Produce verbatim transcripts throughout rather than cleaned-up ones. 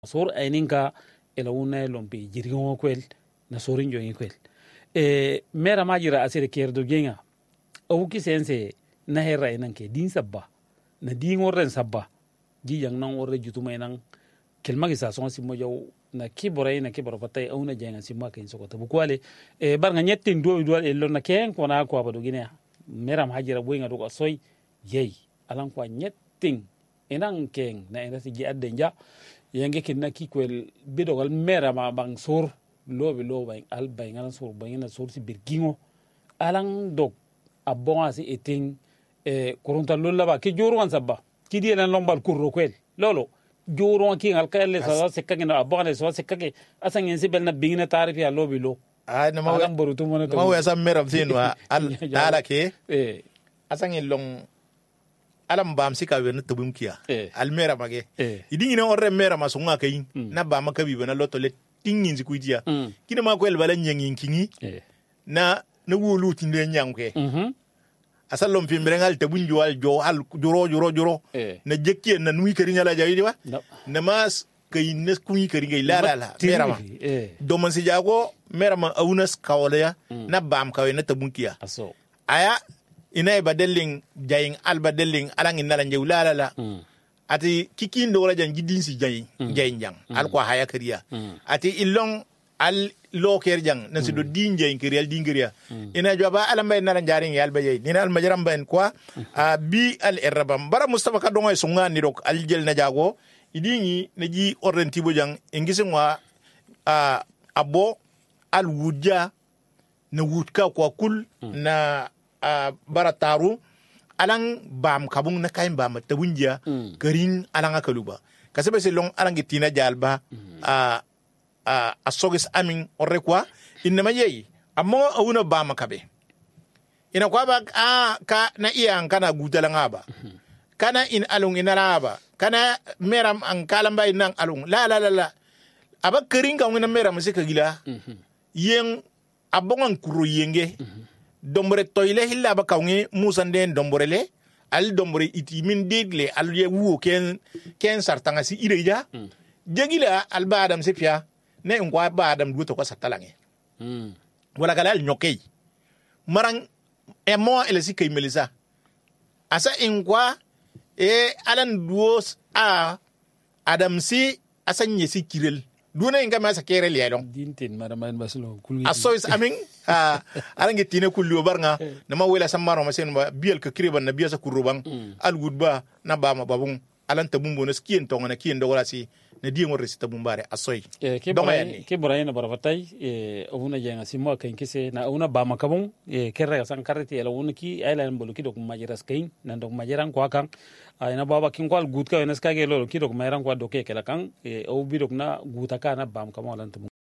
sor aininka ela una lompe jirgin kwel na sorin joyin kwel e mera majira asire kerdo genga o ki sense na herra inan ke din sabba na din worren sabba ji yang nan worre jutuma inan kelma gisa son simo jaw na kibore na kibore patay au na jenga simo ka insoko to bukwale e bar nga nyettin do do e lonna ken ko na ko abado gine mera majira boyinga do ko soy yey alan ko nyettin inan ken na ina si adde nja yenge kinna ki kwel bidogal mera ma bang sor lobe lobe al bayngal sor bayna sor si birgingo alang dog abon asi eting e koronta lolla ba ki joro wan sabba ki di lan lombal kurro kwel lolo joro ki ngal kale sa se kage na abon sa se kage asan yen si belna bingina tarifi a lobe lo ay na ma borutu mona to ma we sam meram sinwa al dala ke e asan yen long alam bam sika we na tubum kiya Eh. al mera mage Eh. idin ina orre mera masunga kayin na ba maka bi bana loto le tingin zikuitia Mm. kina ma ko el bala nyangin kingi e na na wulu tinde nyangke mhm asalom fi mrengal tabun jual jo al juro juro juro Eh. na jekke na nui kari nyala jayi wa No. na mas kayin na kunyi kari ngai la la la mera ma e do man si jago mera ma aunas kawle na bam kawe na tabun kiya aso aya ina ba delling jayin alba delling alang inala njew la la la mm ati kikin do rajan gidin si jayin jayin jang al ko haya kariya ati illong al lo ker jang na si do din jayin kariya din kariya ina jaba alam bay nala jaring yal bay ni al majaram ben quoi a bi al irabam bara mustafa ka dongoy sunga ni dok al jel na jago idingi na ji orrenti bo jang ingisi ngwa a abo al wudja na wudka kwa kul na Uh, bara taru alang bam kabung na kain bam tabunja Mm. garin alang akaluba kasi ba silong alang gitina jalba a a asogis amin orre kwa inna mayei amo awuna bam kabe ina kwa ba a ka na iya an kana gutala ngaba kana in alung inaraba kana meram an kalamba inang alung la la la la aba garin ka ngina meram se kagila yen abongan kuro yenge dombore toyle hilla ba kawngi musande dombore le al dombore iti min degle al ye wu ken ken sartanga si ireja jegila al badam se pia ne ngwa badam du to ko satalange mm wala kala al nyokey marang e mo ele si kay melisa asa ingwa e alan duos a adam si asa nyesi kirel duna inga ma sa kerel yelong dintin maraman baslo kulgi asois amin a arange tine kullu barnga nama wela samaro masen ba biel ka kriban na biasa kurubang al gudba na ba ma babung alan tabumbo na skien tonga na kien dogala si na di ngor resita bumbare asoy e ke Donga boray yani. ke boray na barabatay e una jenga simo kan kise na una ba makabon e kerra san karti ela una ki ailan bolu ki dok majiras kain nan dok majiran kwa kan ay na baba kin kwal gut ka enes kage lolo ki dok majiran kwa doke kala kan e o bi dok na guta ka na ba makabon lan tum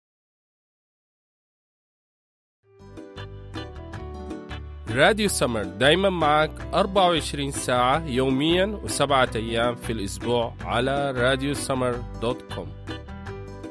راديو سمر دايما معك أربعة وعشرين ساعة يوميا وسبعة أيام في الأسبوع على راديو سمر دوت كوم.